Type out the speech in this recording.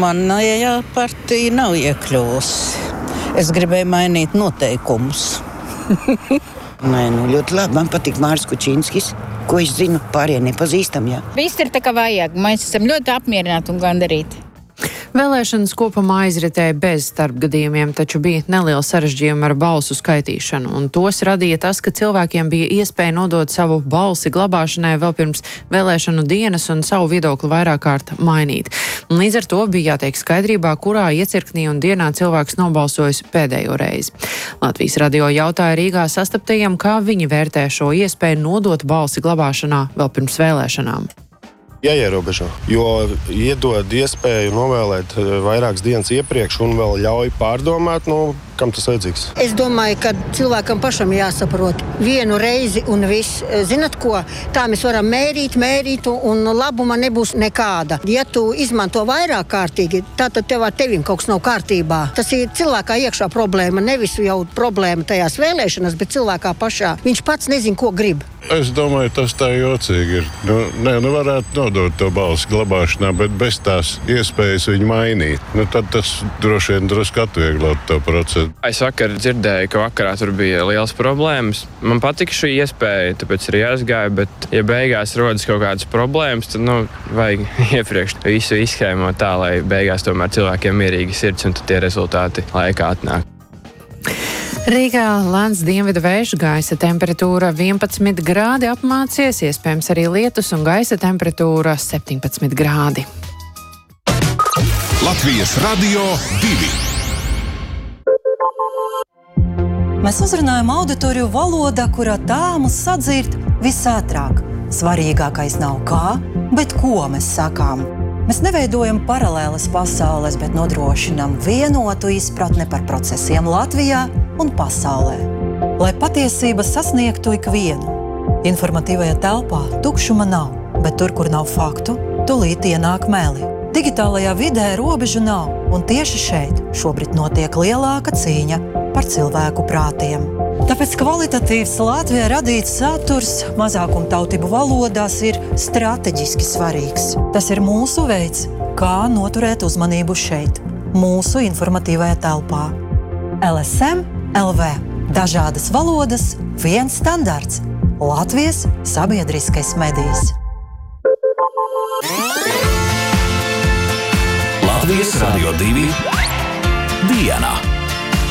Manējā partija nav iekļuvusi. Es gribēju mainīt noteikumus. Nē, ļoti labi. Man patīk Māris Kučinskis. Ko es zinu, pārējie nepazīstam, jā. Viss ir tā, kā vajag. Mēs esam ļoti apmierināti un gandarīti. Vēlēšanas kopumā aizritēja bez starpgadījumiem, taču bija neliela sarežģījuma ar balsu skaitīšanu, un tos radīja tas, ka cilvēkiem bija iespēja nodot savu balsi glabāšanai vēl pirms vēlēšanu dienas un savu viedokli vairāk kārt mainīt. Un līdz ar to bija jātiek skaidrībā, kurā iecirknī un dienā cilvēks nobalsojis pēdējo reizi. Latvijas radio jautāja Rīgā sastaptajiem, kā viņi vērtē šo iespēju nodot balsi glabāšanā vēl pirms vēlēšanām. Jāierobežo, jo iedod iespēju novēlēt vairākas dienas iepriekš un vēl ļauj pārdomāt, kam tas vajadzīgs. Es domāju, ka cilvēkam pašam jāsaprot vienu reizi un viss. Zinat ko? Tā mēs varam mērīt un labuma nebūs nekāda. Ja tu izmanto vairāk kārtīgi, tad tev ar tevim kaut kas nav kārtībā. Tas ir cilvēkā iekšā problēma, nevis jau problēma tajās vēlēšanas, bet cilvēkā pašā. Viņš pats nezin, ko grib. Es domāju, tas tā jocīgi ir. Varētu nodot to balsu glabāšanā, bet bez tās iespējas viņu mainīt. Tad tas droši vien drusku atvieglot to procesu. Es vakar dzirdēju, ka vakarā tur bija liels problēmas. Man patika šī iespēja, tāpēc arī aizgāju, bet ja beigās rodas kaut kādas problēmas, tad vajag iepriekš visu izskēmot tā, lai beigās tomēr cilvēkiem mierīgi sirds un tad tie rezultāti laikā atnāk. Rīgā lēns dienvidu vējš, gaisa temperatūra 11 grādi apmācies, iespējams arī lietus un gaisa temperatūra 17 grādi. Latvijas Radio 2. Mēs uzrunājam auditoriju valodā, kurā tā mūs sadzird visātrāk. Svarīgākais nav kā, bet ko mēs sakām. Mēs neveidojam paralēlas pasaules, bet nodrošinām vienotu izpratni par procesiem Latvijā un pasaulē. Lai patiesība sasniegtu ikvienu. Informatīvajā telpā tukšuma nav, bet tur, kur nav faktu, tūlīt ienāk meli. Digitālajā vidē robežu nav, un tieši šeit šobrīd notiek lielāka cīņa par cilvēku prātiem. Tāpēc kvalitatīvs Latvijā radīts saturs mazākumtautību valodās ir strateģiski svarīgs. Tas ir mūsu veids, kā noturēt uzmanību šeit, mūsu informatīvajā telpā. LSM LV. Dažādas valodas, viens standarts. Latvijas sabiedriskais medijs. Latvijas Radio 2 dienā.